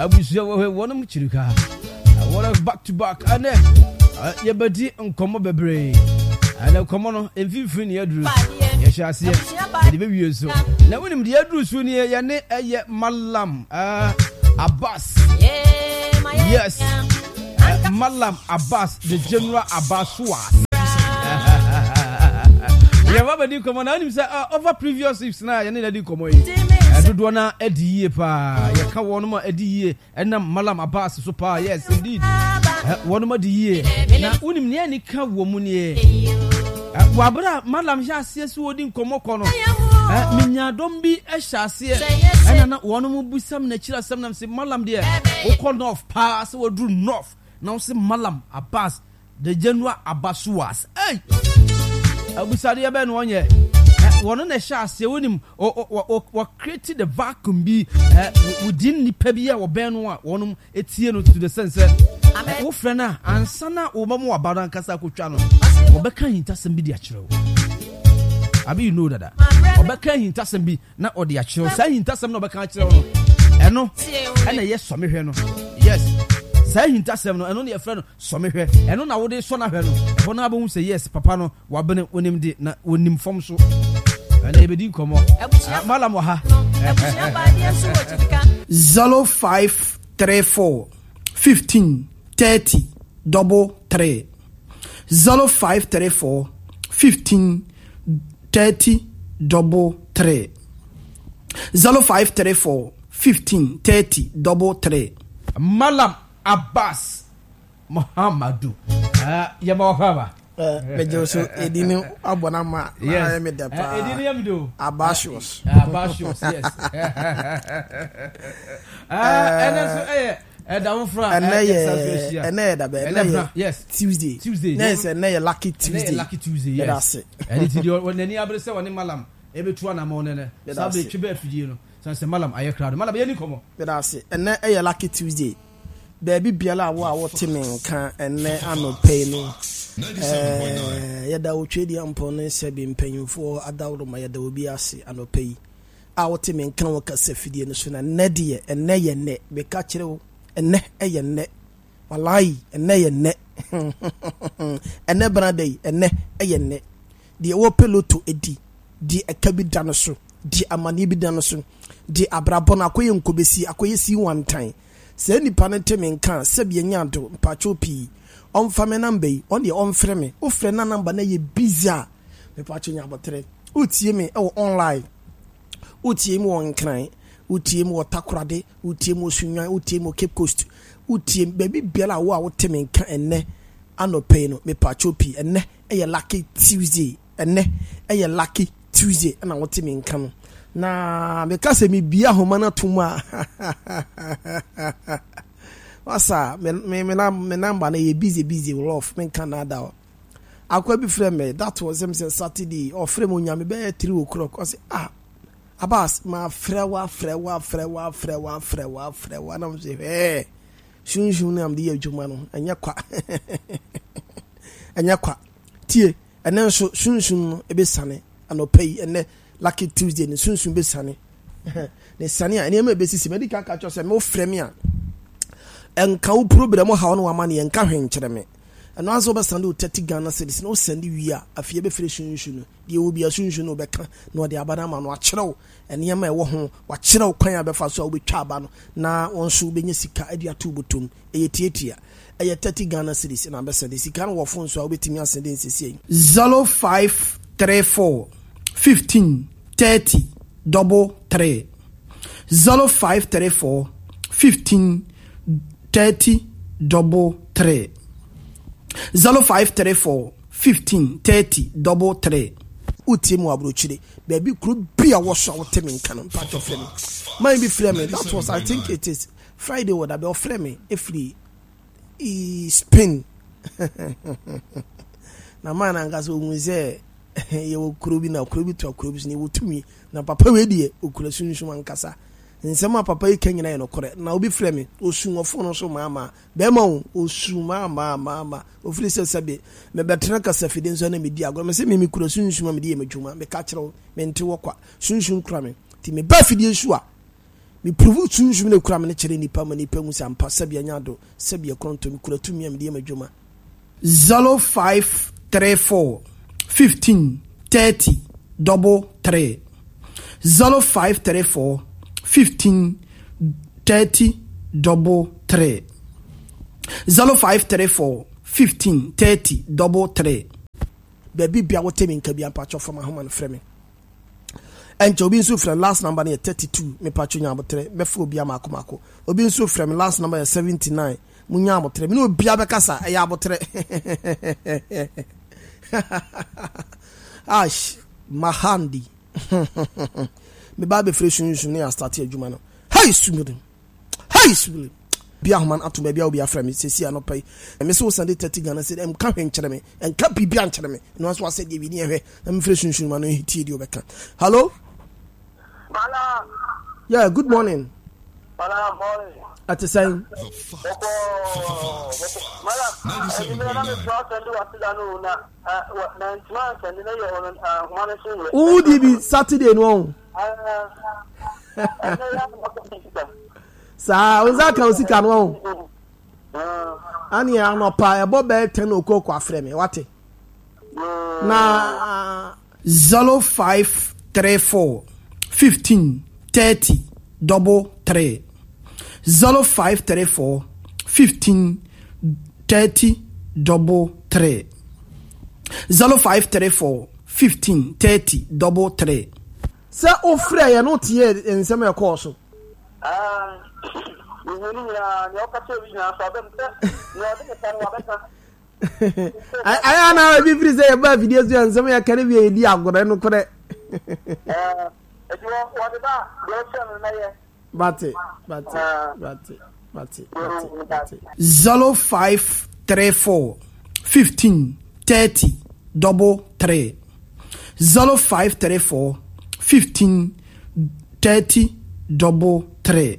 abusia wo wonum chirika wona back to back ane yebadi nkomo bebre ana komo no emfifiri ne yaduru ye hyase de be wie so na wonim de yaduru so ne ye ne eye Malam Abbas yes Malam Abbas the General Abbas was yeah baba di komo na wonim say over previous ifs na ye ne di komo yi dodo na edi ye pa ye ka wono ma edi ye enam Malam Abbas so pa yes indeed wono ma di ye na wonim ne ani ka wo mu ne wabra Malam sha ase so odi nkomo kono minya dom bi ase ena na wono mu busam na kira sam nam se Malam de o call north pass wo dru north now se Malam Abbas the General Abbas was abusade be no onye wono na sha ase wonim o create the vacuum bi within nipa bi a wo ben no a wonom etie no to the sense wo frena ansana wo ba mo abadan kasa kotwa no wo be kan hintasem bi di akyerew abi you know that wo be kan hintasem bi na o di akyerew sa hintasem no be kan akyerew no eno ena ye so mehwe no yes sa hintasem no eno ne frɛ no so mehwe eno na wo de so na hwe no bo na abu say yes papa no wa bene onim de na onim fom so ana ebedi komo Malam wa ha 0534 15 30 3 0534 15 30 3 0534 15 30 3 Malam Abbas Muhammadu yama wafaba Mejoso edini abona ma na me da pa edini yamdo Abbas yes down from yes Tuesday na lucky Tuesday yes that's it and it when any abrese woni Malam ebetu na mo ne sabe twe ba fidie no sanse Malam aye crowd Malam ye ni komo that's it and na lucky Tuesday baby biala wo temen kan enne anope no yada wo twedi ampo no sebi mpanyimfo adawro ma yada obi ase anope yi a wo temen kan wo kasa fidie no so na nede enne ye ne be ka kire wo enne eye ne wallahi enne ye ne enne brother enne eye ne di wo peloto edi di akabi dano so di amani bi dano so di abrabo na akoye nkobesi akoye si one time se nipa ne temen kan sebi nyado mpacho pi on fame number on the on frame o frɛ na number na ye busy a me mpacho nya botre utie me online utie me on kran utie me takorade utie me osunwan utie me Cape Coast utie baby biala wo temen kan enne anope no me mpacho pi enne eye lucky Tuesday enne eye lucky Tuesday na wo temen kan na me kase mi bia homa na tuma wasa me number na ye busy off men Canada akwa bi frame me that was him Saturday or frame onya me be 3 o'clock I say Abbas ma frewa na me say shun na am de adwuma no anya kwa tie enen so shun e be sane anopai ene lucky Tuesday ne sunsun be sane ne sane a ene ma be sisi medical catch say me frame a enka wo problem ha no ama ne enka hwenkyere me eno aso be sande 30 Ghana cedis no sande wi a afie be fere shunshun de wo bia shunshun no be ka no de abana ma no akyerew ene ma e wo ho wa kyerew kwan a be fa so a wo betwa aba no na won so be nya sika ade atu botom eye tietia eye 30 Ghana cedis na be sande sika no wo fon so a wo betimi asende nsisi 0534 15 30 3 0534 15 30 3 0534 15 30 3 utimu abrochire baby kru bia wo so wotemen kan part of them might be frame that was I think it is Friday would be frame every spin na man angaso muze ye wo kru bi na kru bi to kru bi ni wotumi na papa we die okura sunsun ankasa nsema papa yi kanyina ye no kore na obi frame osunwofo no so mama be ma osu mama ofiri sebe me betra kasa fide nso na medi agro me se me kura sunsun me di ye madwuma me ka kire me nte wo kwa sunsun kura me ti me ba fide nsu a me prove sunsun na kura me ne kire nipa ma nipa mu sampa sabia nyado sabia kronto me kura tumi am de madwuma 0534 15 30 33 0534 15 30 33 0534 15 30 33 baby bia wote me nka bia pacho from ahoma no frame and obi nso frame last number na 32 me pacho nya abotre me fo obi amakomako obi nso frame last number ya 79 munya abotre me no obi abekasa ya abotre ash mahandi me ba be fresh nsu ne start adwuma no hey sumudin bia homan atoma bia obi afra me sesi anopai me so send 30 Ghana said em ka hwenkyere me en ka bibia nkyere me no so said bi ni ehwe na me fresh nsu ma no hiti di obeka hello Bala. Yeah, good morning. Bala morning. At the same. Mala. Who did be Saturday no? Sa uzaka usika no. Ani anopa ebo be 10 okoko afre me wate. Na 0534 15 30 33 0534 15 30 33 0534 15 30 33 Say ofre ya no tie ensem e call so I na be free say ba videos you ensem ya kan bi edi agore no kore Bate 0534 15 30 33 0534 15 30 33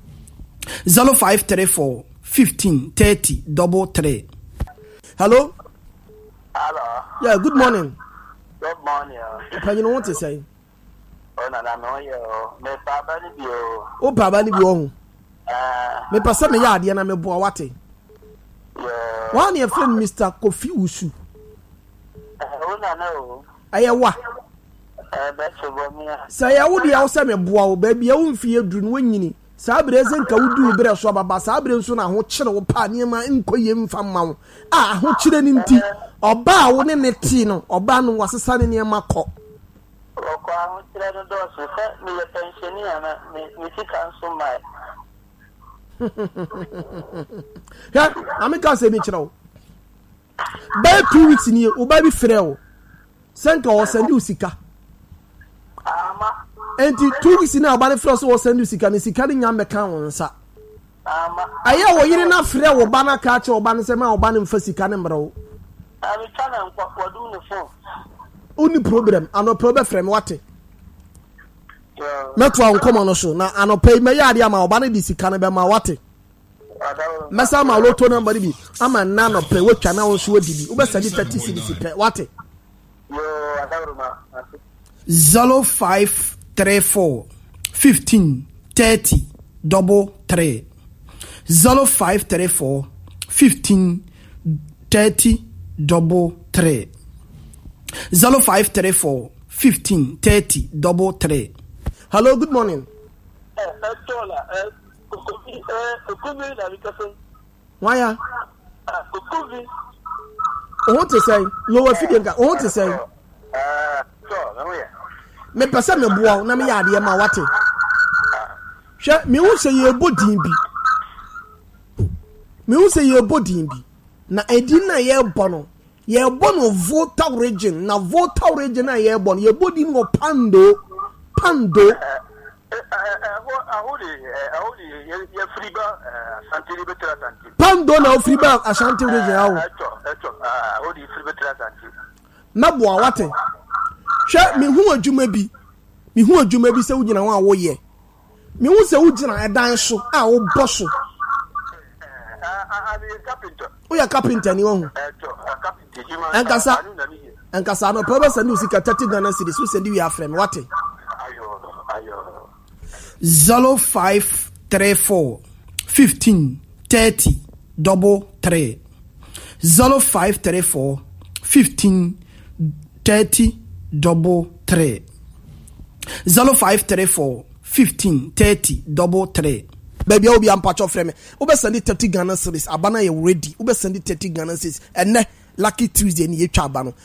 0534 15 30 33 Hello? Yeah, good morning. Good morning. Can you know what to say? Oh, no, me papa ni bio. Oh, papa ni bio. Me pasa me ya na me boa wate. Yeah. One your friend Mr. Kofi Usu. Oh, no. Ayawa. Beto bomia. Say ya wudi ya me boa o baby ya wumfie duru no nyini. Saa breze nka wudu bre so baba saa bre nso na ho kyere wo pa niema nkoye mfa mawo. Ah ho kyere ni nti oba wo ne neti no oba no wasesa ne niema kọ. Okwa ho kyere no do so se me ye pensioner na me sika nso mai. Ya, ameka se mi kyere wo. By 2 weeks ni o ba bi frɛ wo. Senka wo send you sika. Ama Enti 2 weeks na oba ne frɛ so wo send you sika ni sika ni nya meka wo nsa. ama Aya wo yire na frɛ wo ba na ka kye wo ba ne se ma wo ba ne mfa sika ne mbrɛ wo. ami chana nkwakwadu ne phone. Uni problem anope be frɛ me wate. Yeah. Meto an komo no so na anope me ya ade ama oba ne di sika ne be ma wate. Mesa ma loto number bi ama na anope wotwa na wo so wadi bi wo be sadi 30 cedis pe wate. Yo, adawruma. 0534 15 30 33 0534 15 30 33 0534 15 30 33 Hello, good morning. Tola, Kukubi na bikasen. Why? Kukubi. What to say? Lower figure. What to say? So, no yeah. Me pesa me boa na me yade ma wate. Hwe me wo say ye bodin bi. Me wo say ye bodin bi. Na edin na ye bono. Ye bono voter region na voter region na ye bono ye bodin wo pando. Pando na Friba Ashanti region awo. Na boa wate. Hwe me hu adwuma bi. Me hu adwuma bi se wo gina wa wo ye. Me hu se wo gina edan so a wo boso. O ya carpenter ni wo hu. Enkasa no pebe se ni usika 30 Ghana cedis so se ndi wi afrem wate. 0534 15 30 333 0534 15 30 333 0534 15 30 333. Baby, I'll be on patch of frame. Ube send it 30 Ghana series. Abana, you ready? Ube send it 30 Ghana series. And lucky Tuesday, ni chabano.